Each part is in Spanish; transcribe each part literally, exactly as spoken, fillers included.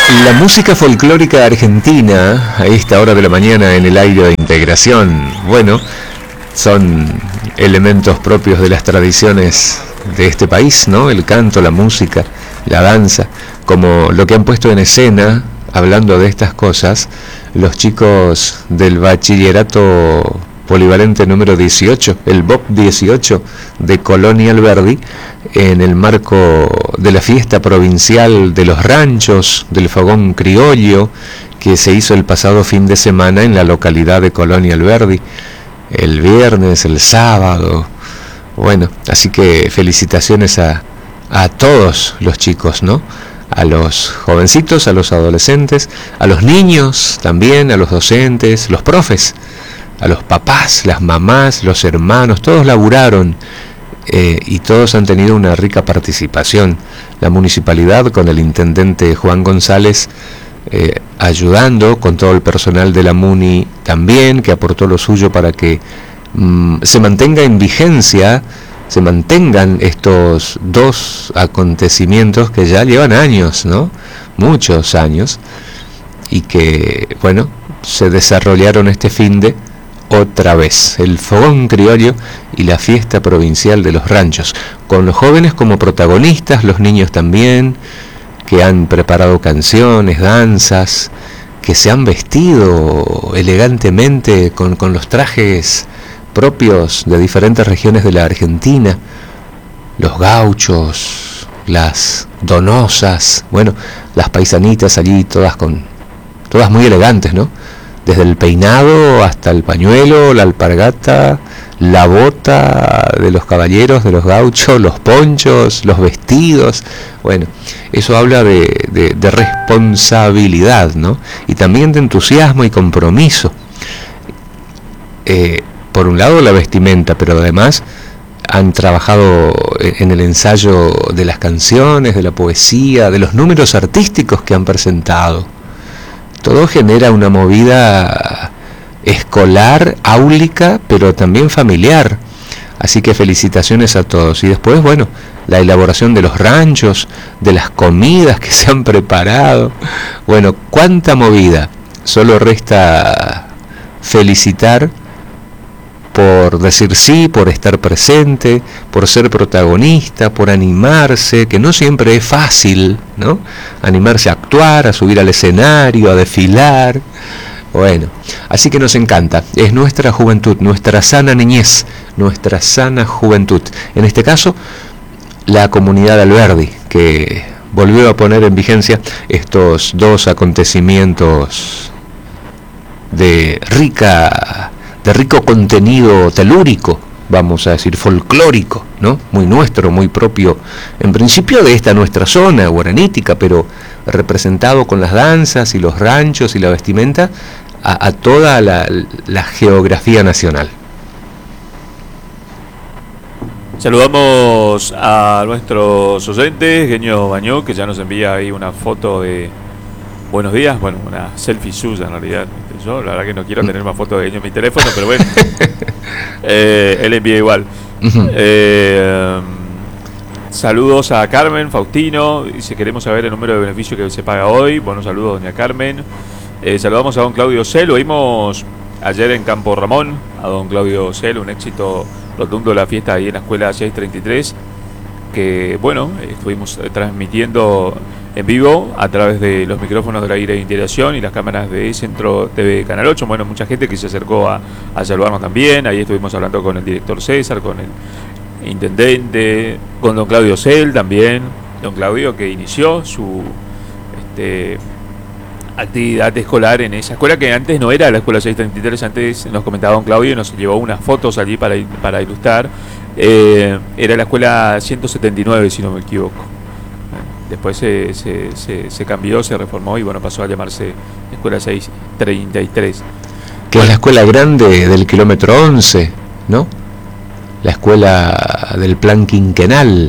La música folclórica argentina a esta hora de la mañana en el aire de integración, bueno, son elementos propios de las tradiciones de este país, ¿no? El canto, la música, la danza, como lo que han puesto en escena, hablando de estas cosas, los chicos del bachillerato polivalente número dieciocho, el B O P dieciocho de Colonia Alberdi, en el marco de la fiesta provincial de los ranchos, del fogón criollo, que se hizo el pasado fin de semana en la localidad de Colonia Alberdi, el viernes, el sábado. Bueno, así que felicitaciones a, a todos los chicos, ¿no? A los jovencitos, a los adolescentes, a los niños también, a los docentes, los profes, a los papás, las mamás, los hermanos, todos laburaron eh, y todos han tenido una rica participación. La municipalidad con el intendente Juan González eh, ayudando, con todo el personal de la Muni también, que aportó lo suyo para que mm, se mantenga en vigencia, se mantengan estos dos acontecimientos que ya llevan años, ¿no? Muchos años, y que, bueno, se desarrollaron este finde otra vez, el fogón criollo y la fiesta provincial de los ranchos, con los jóvenes como protagonistas, los niños también, que han preparado canciones, danzas, que se han vestido elegantemente con, con los trajes propios de diferentes regiones de la Argentina, los gauchos, las donosas, bueno, las paisanitas allí, todas con, todas muy elegantes, ¿no? Desde el peinado hasta el pañuelo, la alpargata, la bota de los caballeros, de los gauchos, los ponchos, los vestidos. Bueno, eso habla de, de, de responsabilidad, ¿no? Y también de entusiasmo y compromiso. Eh, por un lado la vestimenta, pero además han trabajado en el ensayo de las canciones, de la poesía, de los números artísticos que han presentado. Todo genera una movida escolar, áulica, pero también familiar. Así que felicitaciones a todos. Y después, bueno, la elaboración de los ranchos, de las comidas que se han preparado. Bueno, cuánta movida. Solo resta felicitar por decir sí, por estar presente, por ser protagonista, por animarse, que no siempre es fácil, ¿no? Animarse a actuar, a subir al escenario, a desfilar. Bueno, así que nos encanta. Es nuestra juventud, nuestra sana niñez, nuestra sana juventud. En este caso, la comunidad de Alberdi, que volvió a poner en vigencia estos dos acontecimientos de rica... de rico contenido telúrico, vamos a decir folclórico, ¿no? Muy nuestro, muy propio, en principio de esta nuestra zona guaranítica, pero representado con las danzas y los ranchos y la vestimenta a, a toda la, la geografía nacional. Saludamos a nuestros oyentes, Genio Bañó, que ya nos envía ahí una foto de buenos días, bueno, una selfie suya en realidad. Yo la verdad que no quiero tener más fotos de Genio en mi teléfono, pero bueno, eh, él envía igual. Uh-huh. eh, saludos a Carmen Faustino, dice queremos saber el número de beneficio que se paga hoy. Bueno, saludos doña Carmen. Eh, saludamos a don Claudio Cel, lo vimos ayer en Campo Ramón, a don Claudio Cel, un éxito rotundo de la fiesta ahí en la escuela seiscientos treinta y tres, que bueno, estuvimos transmitiendo en vivo a través de los micrófonos de la aire de integración y las cámaras de Centro T V Canal ocho. Bueno, mucha gente que se acercó a, a saludarnos también. Ahí estuvimos hablando con el director César, con el intendente, con don Claudio Cel también. Don Claudio, que inició su este, actividad escolar en esa escuela que antes no era la escuela seiscientos treinta y tres. Antes nos comentaba don Claudio y nos llevó unas fotos allí para, para ilustrar. Eh, era la escuela ciento setenta y nueve, si no me equivoco. Después se, se, se, se cambió, se reformó y bueno, pasó a llamarse Escuela seiscientos treinta y tres. Que bueno, es la escuela grande del kilómetro once, ¿no? La escuela del plan quinquenal.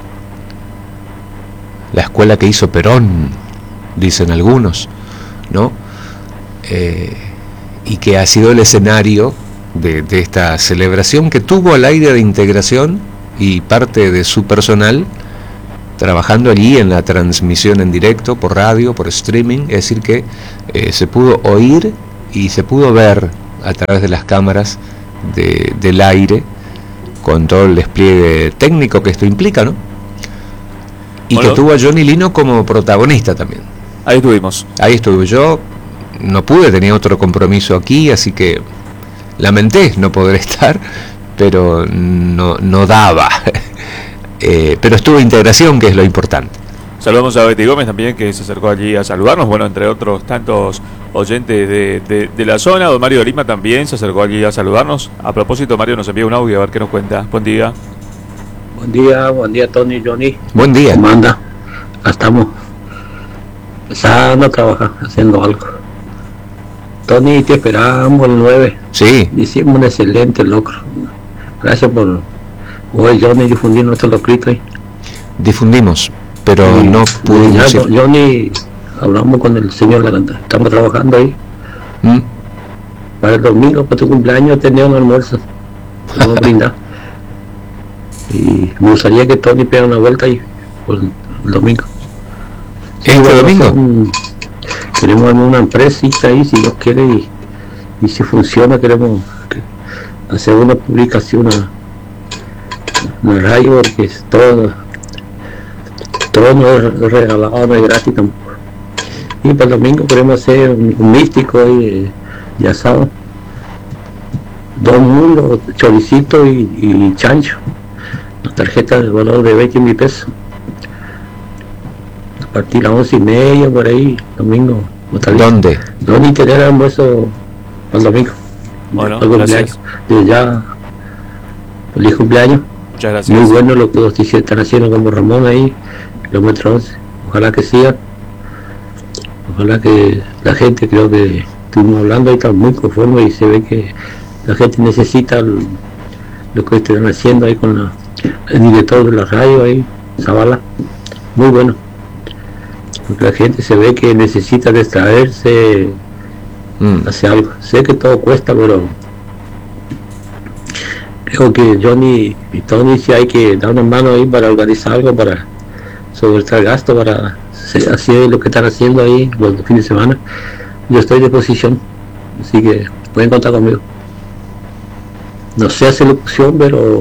La escuela que hizo Perón, dicen algunos, ¿no? Eh, y que ha sido el escenario de, de esta celebración que tuvo al aire de integración y parte de su personal trabajando allí en la transmisión en directo, por radio, por streaming, es decir que eh, se pudo oír y se pudo ver a través de las cámaras de, del aire, con todo el despliegue técnico que esto implica, ¿no? Y bueno, que tuvo a Johnny Lino como protagonista también. Ahí estuvimos. Ahí estuve yo, no pude, tenía otro compromiso aquí, así que lamenté no poder estar, pero no, no daba. eh, pero estuvo integración, que es lo importante. Saludamos a Betty Gómez también, que se acercó allí a saludarnos, bueno, entre otros tantos oyentes de, de, de la zona. Don Mario de Lima también se acercó allí a saludarnos. A propósito, Mario nos envía un audio, a ver qué nos cuenta. Buen día. Buen día, buen día, Tony, Johnny. Buen día. ¿Cómo anda? Acá estamos empezando a trabajar, haciendo algo. Tony, te esperamos el nueve. Sí. Hicimos un excelente locro. Gracias por hoy, Johnny, difundir nuestro locrito ahí. Difundimos, pero y, no pudimos ya, ir. Johnny, hablamos con el señor Garanta. Estamos trabajando ahí. ¿Mm? Para el domingo, para tu cumpleaños, tenía un almuerzo. Vamos a brindar. Y me gustaría que Tony pegue una vuelta ahí por el domingo. ¿Este sí, bueno, domingo? Un, queremos una empresita ahí, si Dios quiere, y, y si funciona, queremos hacer una publicación en el radio, porque es todo, todo no es regalado, no es gratis tampoco. Y para el domingo queremos hacer un, un místico ahí, de asado, dos mulos, choricito y, y chancho. Tarjeta de valor de veinte mil pesos. A partir de las once y media por ahí, domingo. ¿Dónde? ¿Dónde tener almuerzo el domingo? Bueno, el gracias. De ya, feliz cumpleaños. Muchas gracias. Muy bueno lo que los están haciendo como Ramón ahí, kilómetro once. Ojalá que siga. Ojalá que la gente, creo que estuvimos hablando ahí, está muy conforme y se ve que la gente necesita el, lo que están haciendo ahí con la el director de la radio ahí, Zavala, muy bueno, porque la gente se ve que necesita distraerse, mm. hacer algo. Sé que todo cuesta, pero creo que Johnny y Tony sí hay que dar una mano ahí para organizar algo, para sobreestar gasto, para hacer lo que están haciendo ahí los fines de semana. Yo estoy de posición, así que pueden contar conmigo. No sé hacer locución, pero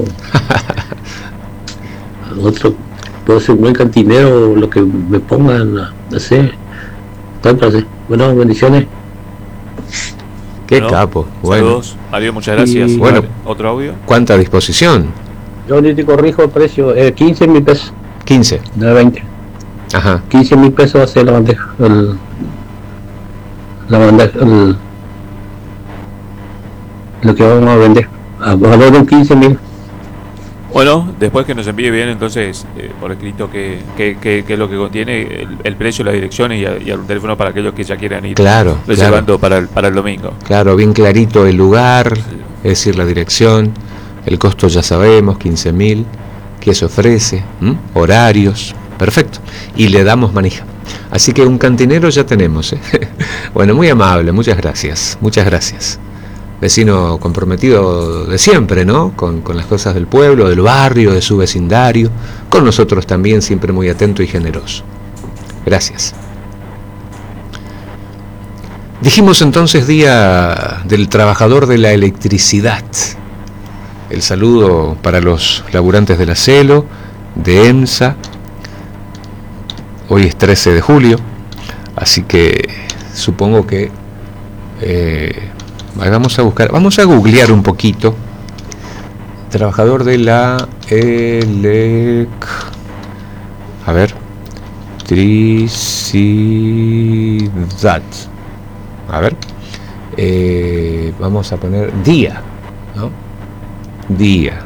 otro, puedo ser un buen cantinero, lo que me pongan a hacer. Entonces, bueno, bendiciones. Qué bueno, capo. Bueno. Saludos. Adiós, muchas gracias. Y, bueno, otro audio. ¿Cuánta disposición? Yo ni te corrijo el precio, eh, quince mil pesos. quince. De veinte. Ajá. quince mil pesos hace la bandeja. El, la bandeja, el, lo que vamos a vender. A valor de quince mil. Bueno, después que nos envíe bien entonces eh, por escrito qué que, que, que es lo que contiene el, el precio, la dirección y, y el teléfono para aquellos que ya quieran ir claro, reservando claro. para, el, para el domingo. Claro, bien clarito el lugar, es decir, la dirección, el costo ya sabemos, quince mil, qué se ofrece, ¿m? horarios, perfecto, y le damos manija. Así que un cantinero ya tenemos, ¿eh? Bueno, muy amable, muchas gracias, muchas gracias. Vecino comprometido de siempre, ¿no? Con, con las cosas del pueblo, del barrio, de su vecindario, con nosotros también, siempre muy atento y generoso. Gracias. Dijimos entonces Día del Trabajador de la Electricidad. El saludo para los laburantes de la CELO, de EMSA. Hoy es trece de julio, así que supongo que... Eh, Vamos a buscar, vamos a googlear un poquito. Trabajador de la elec... A ver. Electricidad. A ver. Eh, vamos a poner día, ¿no? Día.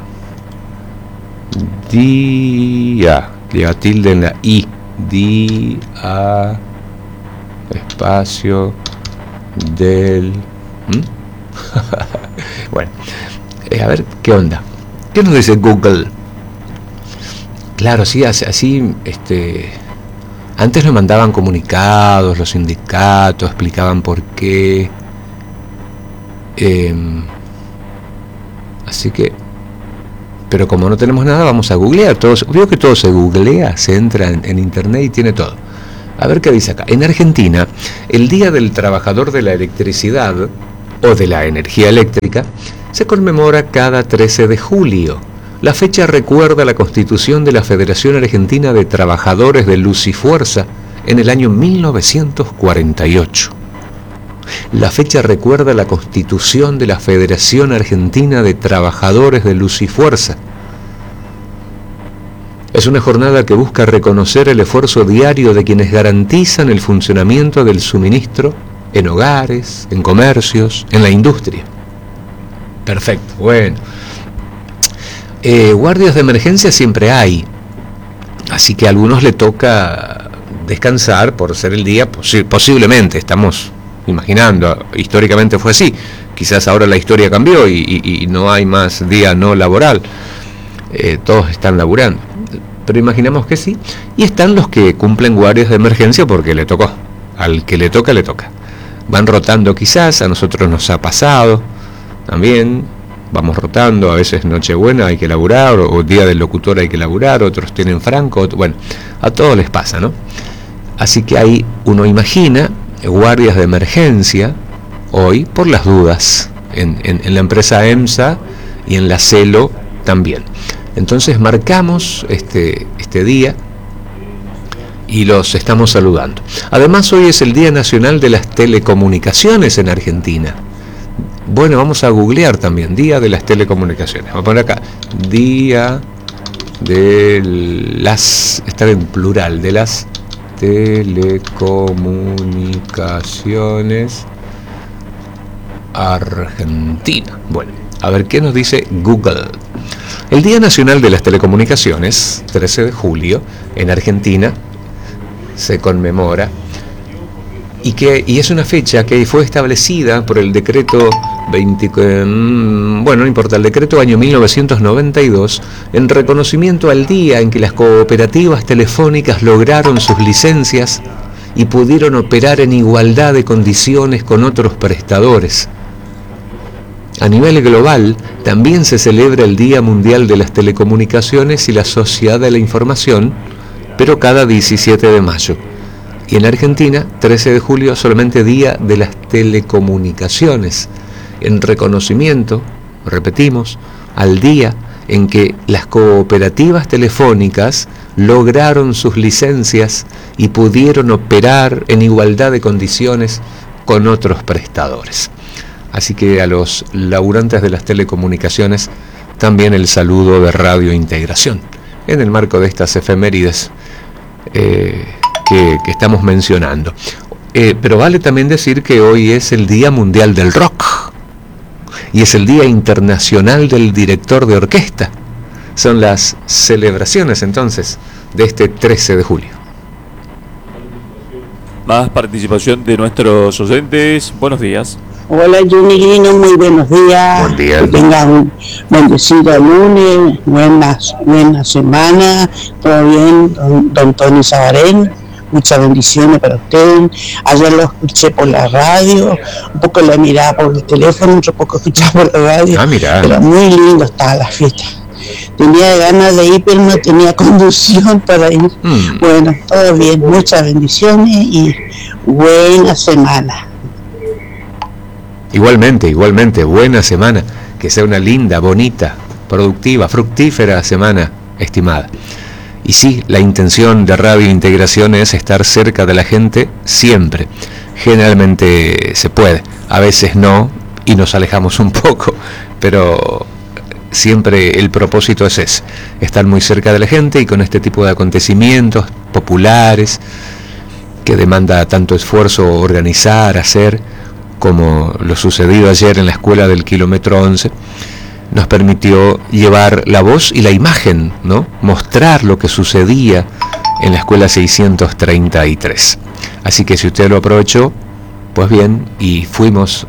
Día. Lleva tilde en la I. Día. Espacio. Del... ¿Mm? Bueno, eh, a ver, ¿qué onda? ¿Qué nos dice Google? Claro, sí, así, este, antes nos mandaban comunicados, los sindicatos, explicaban por qué. Eh, así que, pero como no tenemos nada, vamos a googlear. Todos, veo que todo se googlea, se entra en, en internet y tiene todo. A ver qué dice acá. En Argentina, el Día del Trabajador de la Electricidad o de la Energía Eléctrica se conmemora cada trece de julio. La fecha recuerda la constitución de la Federación Argentina de Trabajadores de Luz y Fuerza en el año mil novecientos cuarenta y ocho. La fecha recuerda la constitución de la Federación Argentina de Trabajadores de Luz y Fuerza. Es una jornada que busca reconocer el esfuerzo diario de quienes garantizan el funcionamiento del suministro en hogares, en comercios, en la industria. Perfecto, bueno. Eh, guardias de emergencia siempre hay, así que a algunos le toca descansar por ser el día, posi- posiblemente, estamos imaginando, históricamente fue así, quizás ahora la historia cambió y, y, y no hay más día no laboral, eh, todos están laburando, pero imaginamos que sí, y están los que cumplen guardias de emergencia porque le tocó, al que le toca, le toca, van rotando quizás, a nosotros nos ha pasado también, vamos rotando, a veces Nochebuena hay que laburar, o, o Día del Locutor hay que laburar, otros tienen franco, otro, bueno, a todos les pasa, ¿no? Así que ahí uno imagina guardias de emergencia hoy por las dudas en, en, en la empresa EMSA y en la CELO también. Entonces marcamos este, este día y los estamos saludando. Además hoy es el Día Nacional de las Telecomunicaciones en Argentina. Bueno, vamos a googlear también, Día de las Telecomunicaciones. Vamos a poner acá, Día de las, está en plural, de las Telecomunicaciones Argentina. Bueno, a ver qué nos dice Google. El Día Nacional de las Telecomunicaciones, trece de julio, en Argentina, se conmemora y que y es una fecha que fue establecida por el decreto veinte, bueno, no importa, el decreto año mil novecientos noventa y dos, en reconocimiento al día en que las cooperativas telefónicas lograron sus licencias y pudieron operar en igualdad de condiciones con otros prestadores. A nivel global, también se celebra el Día Mundial de las Telecomunicaciones y la Sociedad de la Información, pero cada diecisiete de mayo. Y en Argentina, trece de julio, solamente Día de las Telecomunicaciones, en reconocimiento, repetimos, al día en que las cooperativas telefónicas lograron sus licencias y pudieron operar en igualdad de condiciones con otros prestadores. Así que a los laburantes de las telecomunicaciones también el saludo de Radio Integración, en el marco de estas efemérides eh, que, que estamos mencionando. Eh, pero vale también decir que hoy es el Día Mundial del Rock y es el Día Internacional del Director de Orquesta. Son las celebraciones entonces de este trece de julio. Más participación de nuestros oyentes. Buenos días. Hola, Junilino, muy buenos días. Buen día. Que tengas un bendecido lunes, buenas, buena semana, todo bien, don, don Tony Sabarén. Muchas bendiciones para usted. Ayer lo escuché por la radio, un poco la miraba por el teléfono, otro poco escuchaba por la radio. Ah, mira. Pero muy lindo estaba la fiesta. Tenía ganas de ir, pero no tenía conducción para ir. Mm. Bueno, todo bien, muchas bendiciones y buena semana. Igualmente, igualmente, buena semana. Que sea una linda, bonita, productiva, fructífera semana, estimada. Y sí, la intención de Radio Integración es estar cerca de la gente siempre. Generalmente se puede, a veces no, y nos alejamos un poco, pero siempre el propósito es ese, estar muy cerca de la gente y con este tipo de acontecimientos populares que demanda tanto esfuerzo organizar, hacer, como lo sucedido ayer en la escuela del kilómetro once, nos permitió llevar la voz y la imagen, ¿no? Mostrar lo que sucedía en la escuela seiscientos treinta y tres. Así que si usted lo aprovechó, pues bien, y fuimos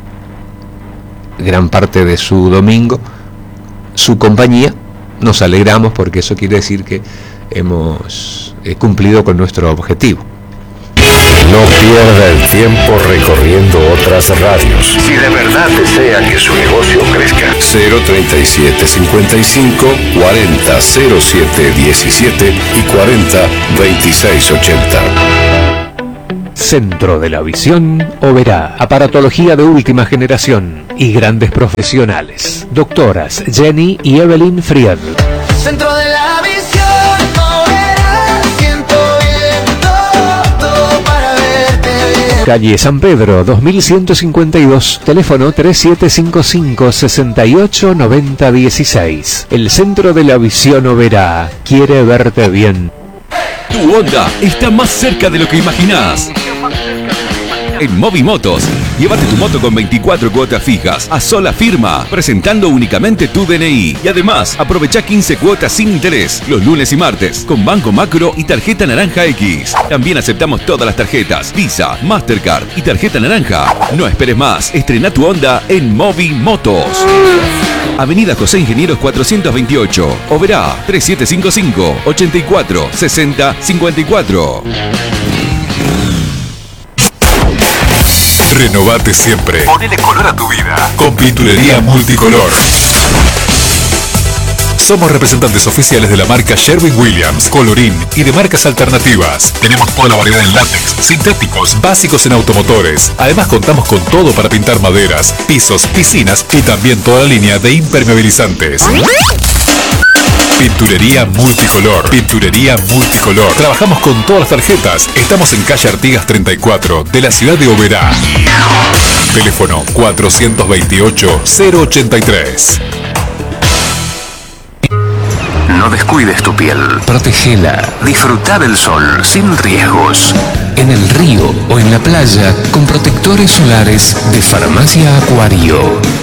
gran parte de su domingo, su compañía, nos alegramos porque eso quiere decir que hemos eh, cumplido con nuestro objetivo. No pierda el tiempo recorriendo otras radios. Si de verdad desea que su negocio crezca. cero treinta y siete cincuenta y cinco cuarenta cero siete diecisiete y cuarenta veintiséis ochenta. Centro de la Visión Oberá. Aparatología de última generación y grandes profesionales. Doctoras Jenny y Evelyn Fried. Centro de la Visión Oberá. Siento bien todo para verte bien. Calle San Pedro, dos mil ciento cincuenta y dos. Teléfono tres siete cinco cinco, seis ocho nueve cero uno seis. El Centro de la Visión Oberá quiere verte bien. Tu Honda está más cerca de lo que imaginás. En Movimotos, llévate tu moto con veinticuatro cuotas fijas a sola firma, presentando únicamente tu D N I. Y además, aprovecha quince cuotas sin interés los lunes y martes con Banco Macro y tarjeta Naranja X. También aceptamos todas las tarjetas Visa, Mastercard y tarjeta Naranja. No esperes más, estrena tu Honda en Movimotos. Avenida José Ingenieros cuatrocientos veintiocho, Oberá, tres siete cinco cinco, ochenta y cuatro, sesenta, cincuenta y cuatro. Renovate siempre. Ponele color a tu vida. Con Pinturería Multicolor. Somos representantes oficiales de la marca Sherwin-Williams, Colorín y de marcas alternativas. Tenemos toda la variedad en látex, sintéticos, básicos en automotores. Además contamos con todo para pintar maderas, pisos, piscinas y también toda la línea de impermeabilizantes. Pinturería Multicolor. Pinturería Multicolor. Trabajamos con todas las tarjetas. Estamos en calle Artigas treinta y cuatro de la ciudad de Oberá. Teléfono cuatrocientos veintiocho, cero ochenta y tres. No descuides tu piel. Protégela. Disfruta del sol sin riesgos. En el río o en la playa con protectores solares de Farmacia Acuario.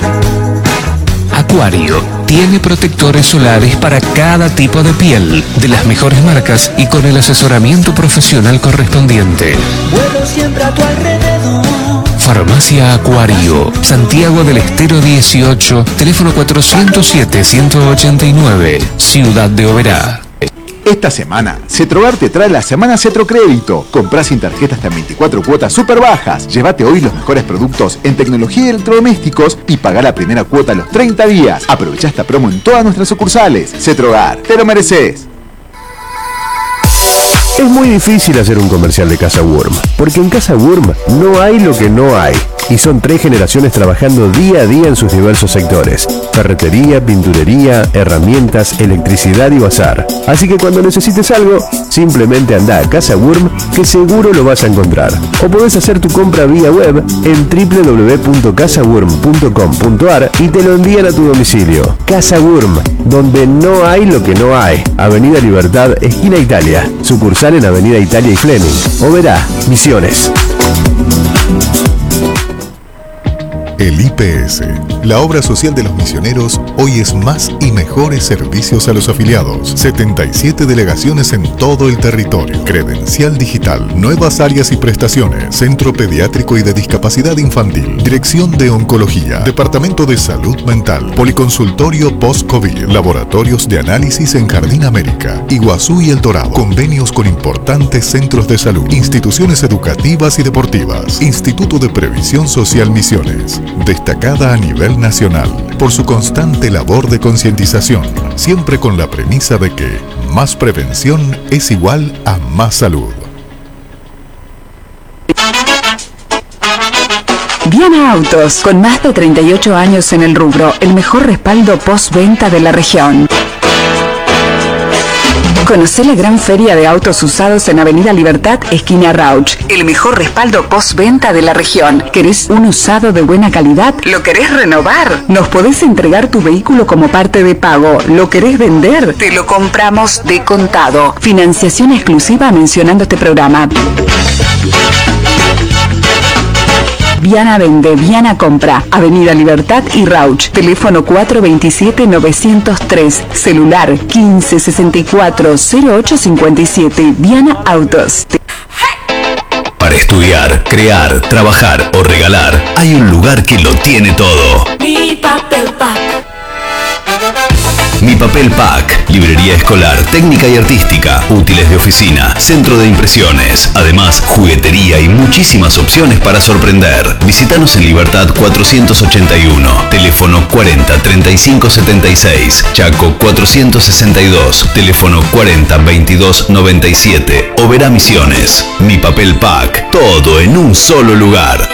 Acuario tiene protectores solares para cada tipo de piel, de las mejores marcas y con el asesoramiento profesional correspondiente. Vuelo siempre a tu alrededor. Farmacia Acuario, Santiago del Estero dieciocho, teléfono cuatrocientos siete, ciento ochenta y nueve, Ciudad de Oberá. Esta semana, Cetrogar te trae la Semana Cetrocrédito. Comprá sin tarjeta hasta veinticuatro cuotas súper bajas. Llévate hoy los mejores productos en tecnología y electrodomésticos y pagá la primera cuota a los treinta días. Aprovecha esta promo en todas nuestras sucursales. Cetrogar, te lo mereces. Es muy difícil hacer un comercial de Casa Wurm, porque en Casa Wurm no hay lo que no hay. Y son tres generaciones trabajando día a día en sus diversos sectores: ferretería, pinturería, herramientas, electricidad y bazar. Así que cuando necesites algo, simplemente anda a Casa Wurm, que seguro lo vas a encontrar. O podés hacer tu compra vía web en doble u doble u doble u punto casa wurm punto com punto a r y te lo envían a tu domicilio. Casa Wurm, donde no hay lo que no hay. Avenida Libertad, esquina Italia. Sucursal en Avenida Italia y Fleming. Oberá, Misiones. El I P S, la obra social de los misioneros, hoy es más y mejores servicios a los afiliados. setenta y siete delegaciones en todo el territorio. Credencial digital, nuevas áreas y prestaciones. Centro pediátrico y de discapacidad infantil. Dirección de oncología. Departamento de salud mental. Policonsultorio post-COVID. Laboratorios de análisis en Jardín América, Iguazú y El Dorado. Convenios con importantes centros de salud. Instituciones educativas y deportivas. Instituto de Previsión Social Misiones. Destacada a nivel nacional por su constante labor de concientización, siempre con la premisa de que más prevención es igual a más salud. Viana Autos, con más de treinta y ocho años en el rubro, el mejor respaldo postventa de la región. Conocé la gran feria de autos usados en Avenida Libertad, esquina Rauch. El mejor respaldo postventa de la región. ¿Querés un usado de buena calidad? ¿Lo querés renovar? Nos podés entregar tu vehículo como parte de pago. ¿Lo querés vender? Te lo compramos de contado. Financiación exclusiva mencionando este programa. Viana vende, Viana compra. Avenida Libertad y Rauch. Teléfono cuatro veintisiete, novecientos tres. Celular quince sesenta y cuatro, cero ocho cincuenta y siete. Viana Autos. Para estudiar, crear, trabajar o regalar, hay un lugar que lo tiene todo. Mi Papel Pack. Mi Papel Pack, librería escolar, técnica y artística, útiles de oficina, centro de impresiones, además juguetería y muchísimas opciones para sorprender. Visítanos en Libertad cuatrocientos ochenta y uno, teléfono cuarenta treinta y cinco setenta y seis, Chaco cuatrocientos sesenta y dos, teléfono cuarenta veintidós noventa y siete, Oberá Misiones. Mi Papel Pack, todo en un solo lugar.